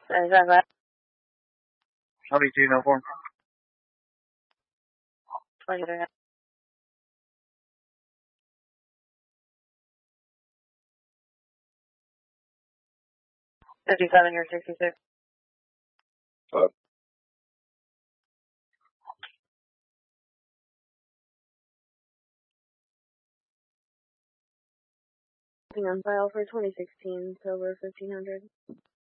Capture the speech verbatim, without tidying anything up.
Is that right? twenty-two, no form. twenty-three. fifty-seven, you're sixty-six. Five. On file for twenty sixteen, Silver fifteen hundred.